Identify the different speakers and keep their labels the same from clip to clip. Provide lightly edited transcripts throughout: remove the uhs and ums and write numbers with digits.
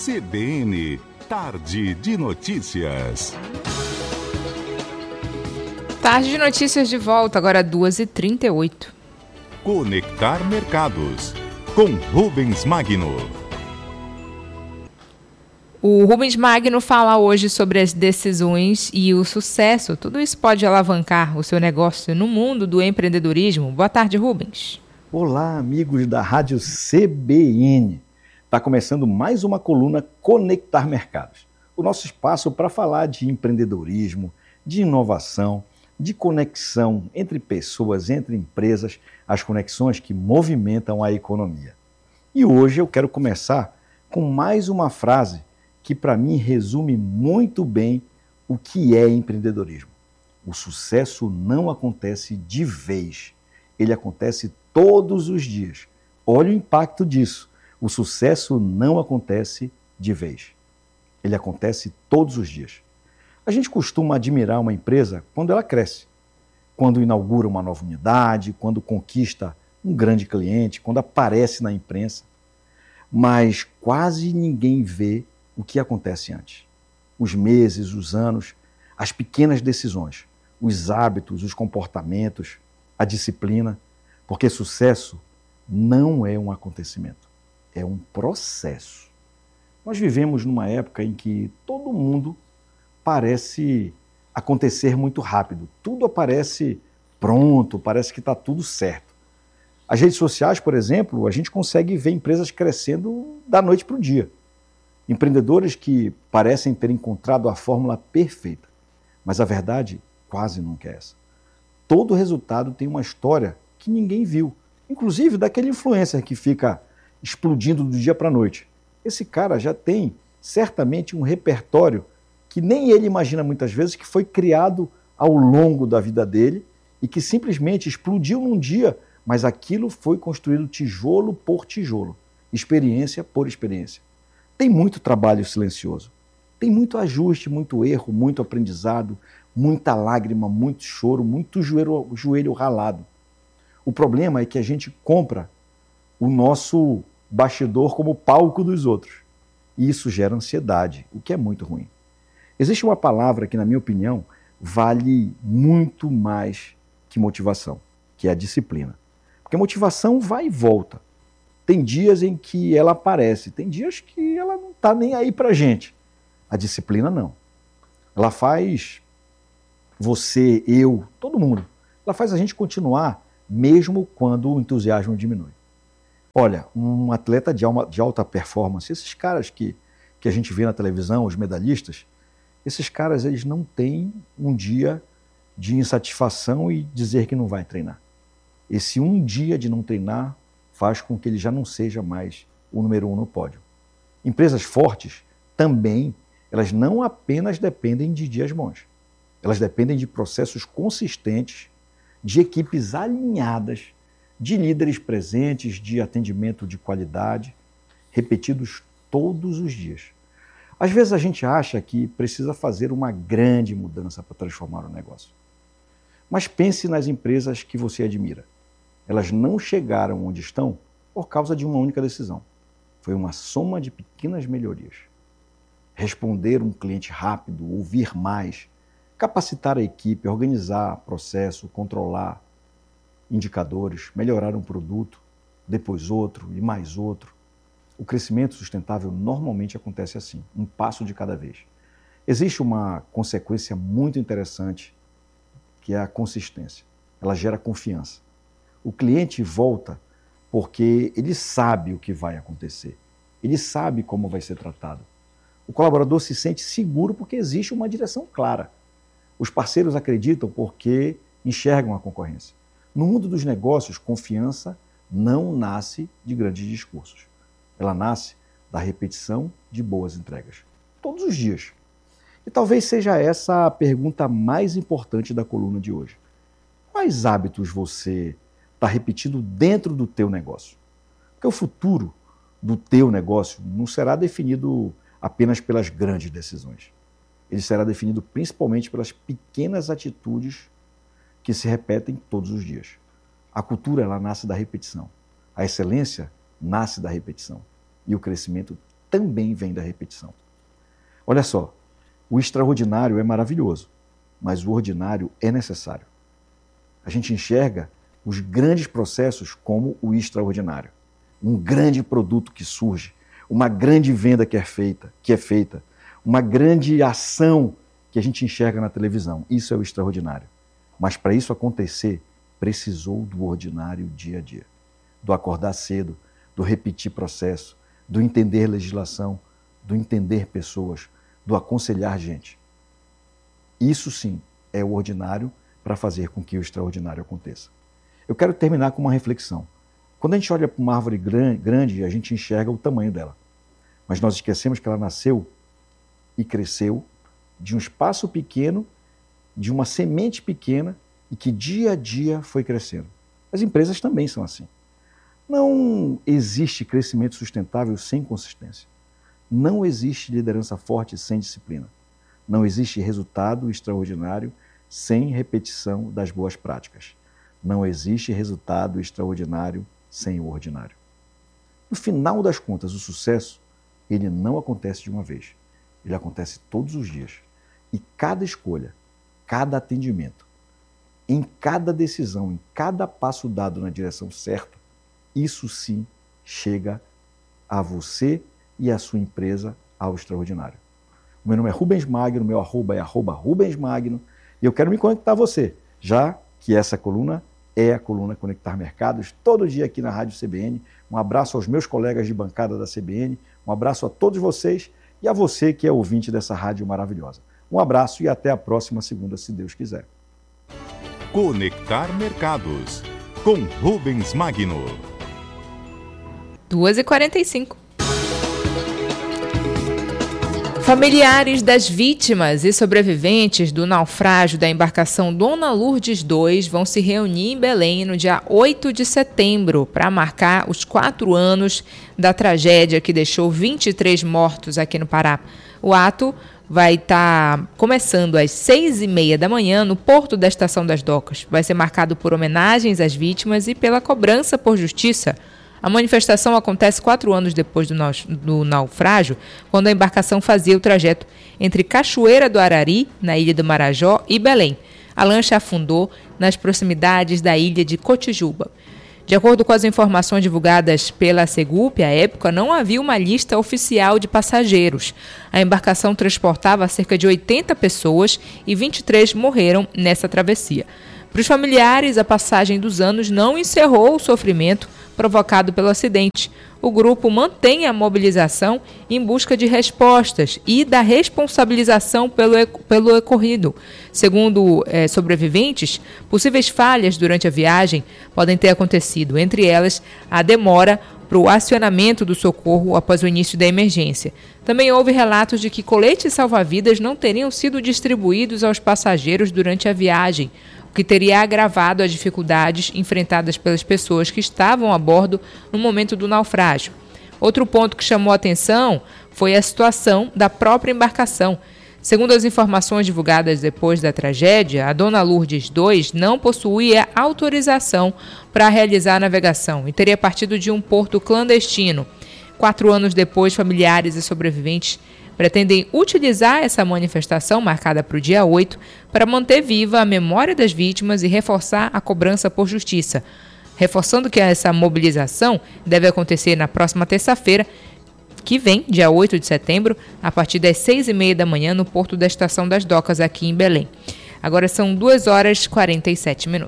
Speaker 1: CBN, Tarde de Notícias.
Speaker 2: Tarde de Notícias de volta, agora 2h38.
Speaker 1: Conectar Mercados, com Rubens Magno.
Speaker 2: O Rubens Magno fala hoje sobre as decisões e o sucesso. Tudo isso pode alavancar o seu negócio no mundo do empreendedorismo. Boa tarde, Rubens.
Speaker 3: Olá, amigos da Rádio CBN. Está começando mais uma coluna Conectar Mercados. O nosso espaço para falar de empreendedorismo, de inovação, de conexão entre pessoas, entre empresas, as conexões que movimentam a economia. E hoje eu quero começar com mais uma frase que para mim resume muito bem o que é empreendedorismo. O sucesso não acontece de vez, ele acontece todos os dias. Olha o impacto disso. O sucesso não acontece de vez, ele acontece todos os dias. A gente costuma admirar uma empresa quando ela cresce, quando inaugura uma nova unidade, quando conquista um grande cliente, quando aparece na imprensa, mas quase ninguém vê o que acontece antes. Os meses, os anos, as pequenas decisões, os hábitos, os comportamentos, a disciplina, porque sucesso não é um acontecimento, é um processo. Nós vivemos numa época em que todo mundo parece acontecer muito rápido. Tudo aparece pronto, parece que está tudo certo. As redes sociais, por exemplo, a gente consegue ver empresas crescendo da noite para o dia. Empreendedores que parecem ter encontrado a fórmula perfeita, mas a verdade quase nunca é essa. Todo resultado tem uma história que ninguém viu, inclusive daquele influencer que fica explodindo do dia para a noite. Esse cara já tem certamente um repertório que nem ele imagina muitas vezes, que foi criado ao longo da vida dele e que simplesmente explodiu num dia, mas aquilo foi construído tijolo por tijolo, experiência por experiência. Tem muito trabalho silencioso, tem muito ajuste, muito erro, muito aprendizado, muita lágrima, muito choro, muito joelho ralado. O problema é que a gente compra o nosso bastidor como palco dos outros. E isso gera ansiedade, o que é muito ruim. Existe uma palavra que, na minha opinião, vale muito mais que motivação, que é a disciplina. Porque a motivação vai e volta. Tem dias em que ela aparece, tem dias que ela não está nem aí pra gente. A disciplina não. Ela faz você, eu, todo mundo. Ela faz a gente continuar mesmo quando o entusiasmo diminui. Olha, um atleta de alta performance, esses caras que a gente vê na televisão, os medalhistas, esses caras eles não têm um dia de insatisfação e dizer que não vai treinar. Esse um dia de não treinar faz com que ele já não seja mais o número 1 no pódio. Empresas fortes também, elas não apenas dependem de dias bons. Elas dependem de processos consistentes, de equipes alinhadas, de líderes presentes, de atendimento de qualidade, repetidos todos os dias. Às vezes a gente acha que precisa fazer uma grande mudança para transformar o negócio. Mas pense nas empresas que você admira. Elas não chegaram onde estão por causa de uma única decisão. Foi uma soma de pequenas melhorias. Responder um cliente rápido, ouvir mais, capacitar a equipe, organizar processo, controlar indicadores, melhorar um produto, depois outro e mais outro. O crescimento sustentável normalmente acontece assim, um passo de cada vez. Existe uma consequência muito interessante, que é a consistência. Ela gera confiança. O cliente volta porque ele sabe o que vai acontecer. Ele sabe como vai ser tratado. O colaborador se sente seguro porque existe uma direção clara. Os parceiros acreditam porque enxergam a concorrência. No mundo dos negócios, confiança não nasce de grandes discursos. Ela nasce da repetição de boas entregas. Todos os dias. E talvez seja essa a pergunta mais importante da coluna de hoje. Quais hábitos você está repetindo dentro do teu negócio? Porque o futuro do teu negócio não será definido apenas pelas grandes decisões. Ele será definido principalmente pelas pequenas atitudes que se repetem todos os dias. A cultura ela nasce da repetição. A excelência nasce da repetição. E o crescimento também vem da repetição. Olha só, o extraordinário é maravilhoso, mas o ordinário é necessário. A gente enxerga os grandes processos como o extraordinário. Um grande produto que surge, uma grande venda que é feita, uma grande ação que a gente enxerga na televisão. Isso é o extraordinário. Mas para isso acontecer, precisou do ordinário dia a dia. Do acordar cedo, do repetir processo, do entender legislação, do entender pessoas, do aconselhar gente. Isso sim é o ordinário para fazer com que o extraordinário aconteça. Eu quero terminar com uma reflexão. Quando a gente olha para uma árvore grande, a gente enxerga o tamanho dela. Mas nós esquecemos que ela nasceu e cresceu de um espaço pequeno, de uma semente pequena e que dia a dia foi crescendo. As empresas também são assim. Não existe crescimento sustentável sem consistência. Não existe liderança forte sem disciplina. Não existe resultado extraordinário sem repetição das boas práticas. Não existe resultado extraordinário sem o ordinário. No final das contas, o sucesso, ele não acontece de uma vez. Ele acontece todos os dias. E cada escolha, cada atendimento, em cada decisão, em cada passo dado na direção certa, isso sim chega a você e a sua empresa ao extraordinário. O meu nome é Rubens Magno, meu arroba é @RubensMagno, e eu quero me conectar a você, já que essa coluna é a coluna Conectar Mercados, todo dia aqui na Rádio CBN. Um abraço aos meus colegas de bancada da CBN, um abraço a todos vocês e a você que é ouvinte dessa rádio maravilhosa. Um abraço e até a próxima segunda, se Deus quiser.
Speaker 1: Conectar Mercados, com Rubens Magno.
Speaker 2: 2h45. Familiares das vítimas e sobreviventes do naufrágio da embarcação Dona Lourdes II vão se reunir em Belém no dia 8 de setembro para marcar os 4 anos da tragédia que deixou 23 mortos aqui no Pará. O ato vai estar começando às 6h30 da manhã no porto da Estação das Docas. Vai ser marcado por homenagens às vítimas e pela cobrança por justiça. A manifestação acontece 4 anos depois do naufrágio, quando a embarcação fazia o trajeto entre Cachoeira do Arari, na ilha do Marajó, e Belém. A lancha afundou nas proximidades da ilha de Cotijuba. De acordo com as informações divulgadas pela Segup, à época não havia uma lista oficial de passageiros. A embarcação transportava cerca de 80 pessoas e 23 morreram nessa travessia. Para os familiares, a passagem dos anos não encerrou o sofrimento provocado pelo acidente. O grupo mantém a mobilização em busca de respostas e da responsabilização pelo ocorrido. Segundo sobreviventes, possíveis falhas durante a viagem podem ter acontecido, entre elas a demora para o acionamento do socorro após o início da emergência. Também houve relatos de que coletes salva-vidas não teriam sido distribuídos aos passageiros durante a viagem, o que teria agravado as dificuldades enfrentadas pelas pessoas que estavam a bordo no momento do naufrágio. Outro ponto que chamou a atenção foi a situação da própria embarcação. Segundo as informações divulgadas depois da tragédia, a Dona Lourdes II não possuía autorização para realizar a navegação e teria partido de um porto clandestino. 4 anos depois, familiares e sobreviventes pretendem utilizar essa manifestação, marcada para o dia 8, para manter viva a memória das vítimas e reforçar a cobrança por justiça. Reforçando que essa mobilização deve acontecer na próxima terça-feira, que vem, dia 8 de setembro, a partir das 6h30 da manhã, no porto da Estação das Docas, aqui em Belém. Agora são 2h47.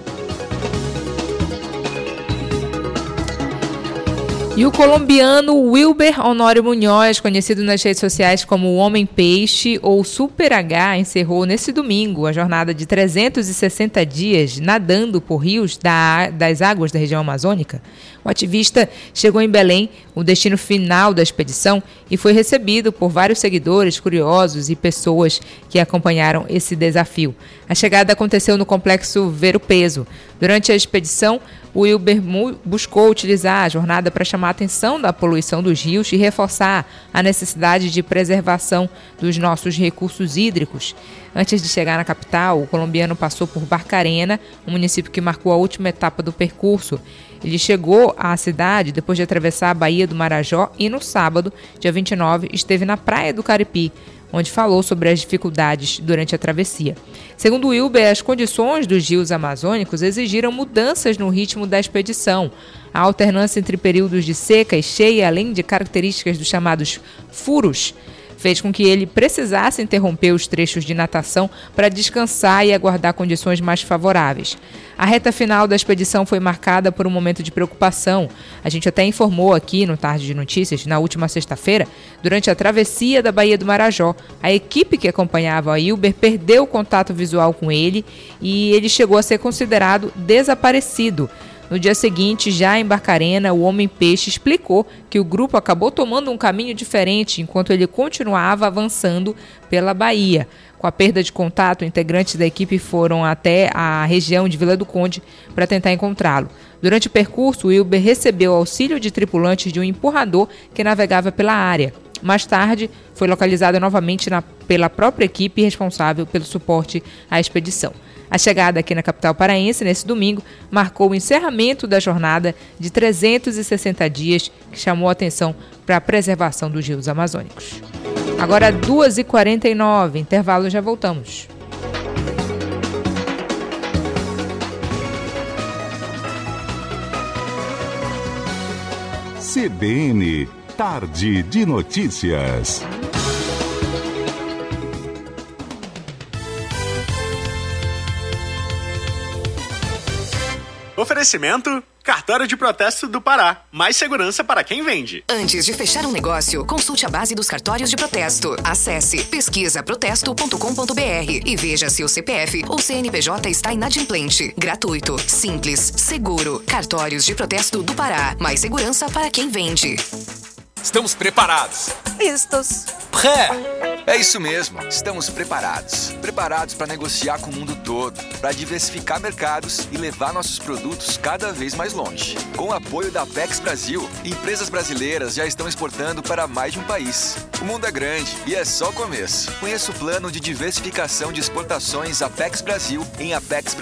Speaker 2: E o colombiano Wilber Honório Munhoz, conhecido nas redes sociais como o Homem Peixe ou Super H, encerrou nesse domingo a jornada de 360 dias nadando por rios das águas da região amazônica. O ativista chegou em Belém, o destino final da expedição, e foi recebido por vários seguidores, curiosos e pessoas que acompanharam esse desafio. A chegada aconteceu no complexo Ver o Peso. Durante a expedição, o Wilber buscou utilizar a jornada para chamar a atenção da poluição dos rios e reforçar a necessidade de preservação dos nossos recursos hídricos. Antes de chegar na capital, o colombiano passou por Barcarena, um município que marcou a última etapa do percurso. Ele chegou à cidade depois de atravessar a Baía do Marajó e no sábado, dia 29, esteve na Praia do Caripi, onde falou sobre as dificuldades durante a travessia. Segundo Wilber, as condições dos rios amazônicos exigiram mudanças no ritmo da expedição. A alternância entre períodos de seca e cheia, além de características dos chamados furos, fez com que ele precisasse interromper os trechos de natação para descansar e aguardar condições mais favoráveis. A reta final da expedição foi marcada por um momento de preocupação. A gente até informou aqui no Tarde de Notícias, na última sexta-feira, durante a travessia da Baía do Marajó. A equipe que acompanhava a Wilber perdeu o contato visual com ele e ele chegou a ser considerado desaparecido. No dia seguinte, já em Barcarena, o Homem-Peixe explicou que o grupo acabou tomando um caminho diferente enquanto ele continuava avançando pela Bahia. Com a perda de contato, integrantes da equipe foram até a região de Vila do Conde para tentar encontrá-lo. Durante o percurso, o Wilber recebeu auxílio de tripulantes de um empurrador que navegava pela área. Mais tarde, foi localizado novamente pela própria equipe responsável pelo suporte à expedição. A chegada aqui na capital paraense, nesse domingo, marcou o encerramento da jornada de 360 dias, que chamou a atenção para a preservação dos rios amazônicos. Agora, 2h49, intervalo, já voltamos.
Speaker 1: CBN, Tarde de Notícias.
Speaker 4: Oferecimento: Cartório de Protesto do Pará. Mais segurança para quem vende.
Speaker 5: Antes de fechar um negócio, consulte a base dos cartórios de protesto. Acesse pesquisaprotesto.com.br e veja se o CPF ou CNPJ está inadimplente. Gratuito, simples, seguro. Cartórios de Protesto do Pará. Mais segurança para quem vende.
Speaker 6: Estamos preparados.
Speaker 7: Listos.
Speaker 6: Pré! É isso mesmo, estamos preparados. Preparados para negociar com o mundo todo, para diversificar mercados e levar nossos produtos cada vez mais longe. Com o apoio da Apex Brasil, empresas brasileiras já estão exportando para mais de um país. O mundo é grande e é só o começo. Conheça o plano de diversificação de exportações Apex Brasil em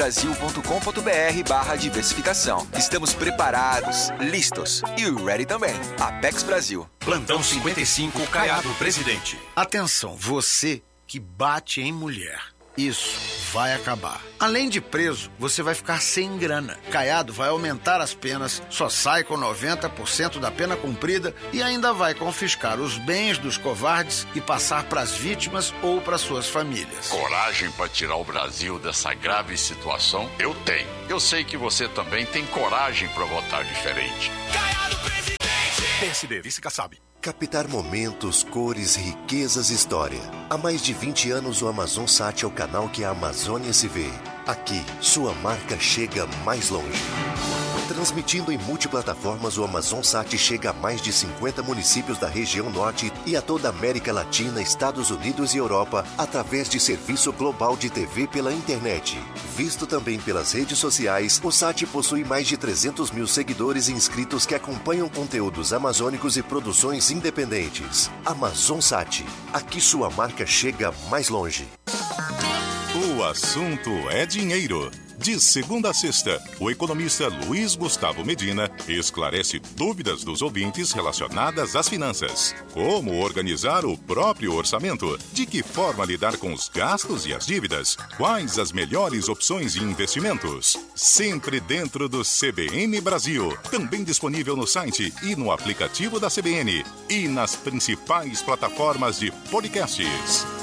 Speaker 6: apexbrasil.com.br/diversificação. Estamos preparados, listos e ready também. Apex Brasil.
Speaker 8: Plantão 55, Caiado, presidente. Atenção, você que bate em mulher. Isso vai acabar. Além de preso, você vai ficar sem grana. Caiado vai aumentar as penas, só sai com 90% da pena cumprida e ainda vai confiscar os bens dos covardes e passar para as vítimas ou para suas famílias.
Speaker 9: Coragem para tirar o Brasil dessa grave situação? Eu tenho. Eu sei que você também tem coragem para votar diferente.
Speaker 8: Caiado, presidente! PSD, vice-Kassab.
Speaker 10: Captar momentos, cores, riquezas e história. Há mais de 20 anos o AmazonSat é o canal que a Amazônia se vê. Aqui, sua marca chega mais longe. Transmitindo em multiplataformas, o AmazonSat chega a mais de 50 municípios da região norte e a toda a América Latina, Estados Unidos e Europa, através de serviço global de TV pela internet. Visto também pelas redes sociais, o SAT possui mais de 300 mil seguidores e inscritos que acompanham conteúdos amazônicos e produções independentes. AmazonSat, aqui sua marca chega mais longe.
Speaker 1: O assunto é dinheiro. De segunda a sexta, o economista Luiz Gustavo Medina esclarece dúvidas dos ouvintes relacionadas às finanças. Como organizar o próprio orçamento? De que forma lidar com os gastos e as dívidas? Quais as melhores opções de investimentos? Sempre dentro do CBN Brasil. Também disponível no site e no aplicativo da CBN. E nas principais plataformas de podcasts.